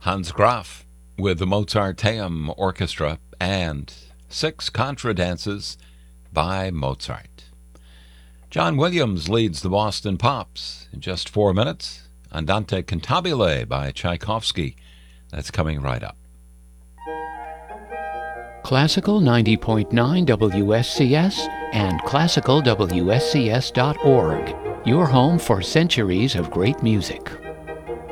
Hans Graf with the Mozarteum Orchestra and 6 contra dances by Mozart. John Williams leads the Boston Pops. In just 4 minutes, Andante Cantabile by Tchaikovsky. That's coming right up. Classical 90.9 WSCS and classicalwscs.org. Your home for centuries of great music.